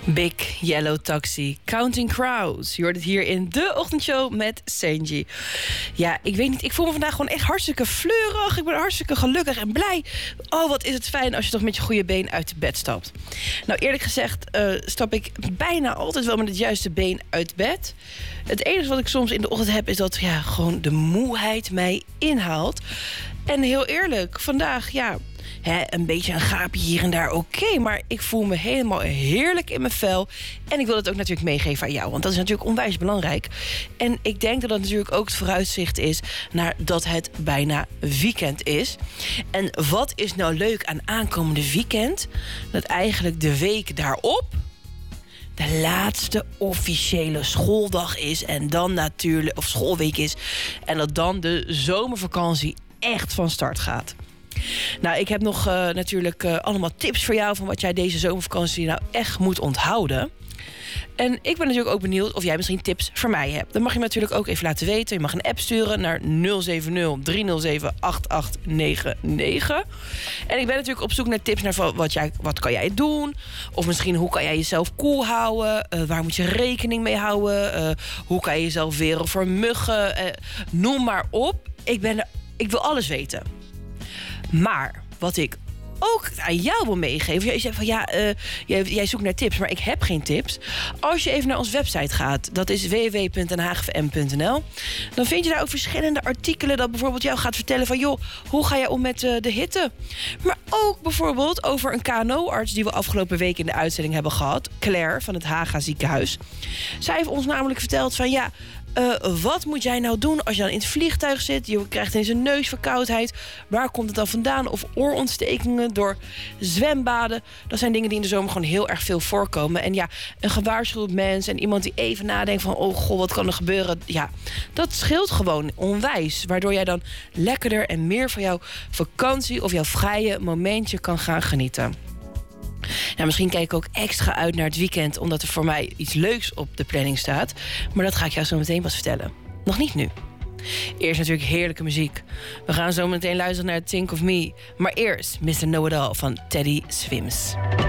Big Yellow Taxi, Counting Crows. Je hoort het hier in de ochtendshow met Sanji. Ja, ik weet niet, ik voel me vandaag gewoon echt hartstikke fleurig. Ik ben hartstikke gelukkig en blij. Oh, wat is het fijn als je toch met je goede been uit bed stapt. Nou, eerlijk gezegd stap ik bijna altijd wel met het juiste been uit bed. Het enige wat ik soms in de ochtend heb is dat gewoon de moeheid mij inhaalt. En heel eerlijk, vandaag, een beetje een gaapje hier en daar, oké, maar ik voel me helemaal heerlijk in mijn vel. En ik wil het ook natuurlijk meegeven aan jou, want dat is natuurlijk onwijs belangrijk. En ik denk dat dat natuurlijk ook het vooruitzicht is naar dat het bijna weekend is. En wat is nou leuk aan aankomende weekend? Dat eigenlijk de week daarop de laatste officiële schooldag is. En dan natuurlijk, of schoolweek is. En dat dan de zomervakantie echt van start gaat. Nou, ik heb nog natuurlijk allemaal tips voor jou van wat jij deze zomervakantie nou echt moet onthouden. En ik ben natuurlijk ook benieuwd of jij misschien tips voor mij hebt. Dan mag je me natuurlijk ook even laten weten. Je mag een app sturen naar 070-307-8899. En ik ben natuurlijk op zoek naar tips naar wat kan jij doen? Of misschien hoe kan jij jezelf cool houden? Waar moet je rekening mee houden? Hoe kan je jezelf weren voor muggen? Noem maar op. Ik wil alles weten. Maar wat ik ook aan jou wil meegeven. Jij zegt van jij zoekt naar tips, maar ik heb geen tips. Als je even naar onze website gaat, dat is www.denhaagfm.nl, dan vind je daar ook verschillende artikelen dat bijvoorbeeld jou gaat vertellen van joh, hoe ga jij om met de hitte? Maar ook bijvoorbeeld over een KNO-arts die we afgelopen week in de uitzending hebben gehad, Claire van het Haga ziekenhuis. Zij heeft ons namelijk verteld van wat moet jij nou doen als je dan in het vliegtuig zit? Je krijgt ineens een neusverkoudheid. Waar komt het dan vandaan? Of oorontstekingen door zwembaden. Dat zijn dingen die in de zomer gewoon heel erg veel voorkomen. En een gewaarschuwd mens en iemand die even nadenkt van oh god, wat kan er gebeuren? Ja, dat scheelt gewoon onwijs. Waardoor jij dan lekkerder en meer van jouw vakantie of jouw vrije momentje kan gaan genieten. Nou, misschien kijk ik ook extra uit naar het weekend, omdat er voor mij iets leuks op de planning staat. Maar dat ga ik jou zo meteen pas vertellen. Nog niet nu. Eerst natuurlijk heerlijke muziek. We gaan zo meteen luisteren naar Think of Me. Maar eerst Mr. Know It All van Teddy Swims.